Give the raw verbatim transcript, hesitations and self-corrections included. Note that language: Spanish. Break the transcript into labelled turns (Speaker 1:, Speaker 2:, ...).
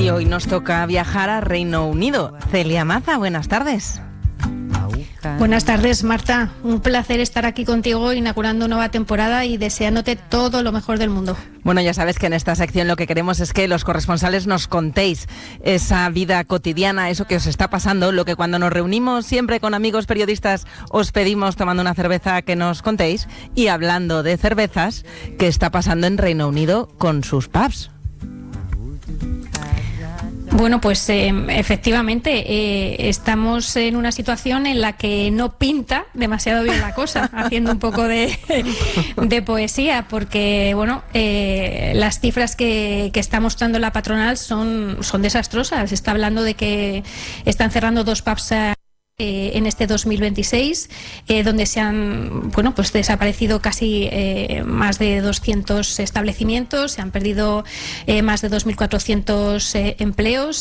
Speaker 1: Y hoy nos toca viajar a Reino Unido. Celia Maza, buenas tardes.
Speaker 2: Buenas tardes, Marta. Un placer estar aquí contigo inaugurando nueva temporada y deseándote todo lo mejor del mundo.
Speaker 1: Bueno, ya sabes que en esta sección lo que queremos es que los corresponsales nos contéis esa vida cotidiana, eso que os está pasando, lo que cuando nos reunimos siempre con amigos periodistas os pedimos tomando una cerveza que nos contéis. Y hablando de cervezas, ¿qué está pasando en Reino Unido con sus pubs?
Speaker 2: Bueno, pues eh, efectivamente eh, estamos en una situación en la que no pinta demasiado bien la cosa, haciendo un poco de, de poesía, porque bueno, eh, las cifras que, que está mostrando la patronal son, son desastrosas. Está hablando de que están cerrando dos pubs a Eh, en este dos mil veintiséis, eh, donde se han bueno pues desaparecido casi eh, más de doscientos establecimientos, se han perdido eh, más de dos mil cuatrocientos eh, empleos.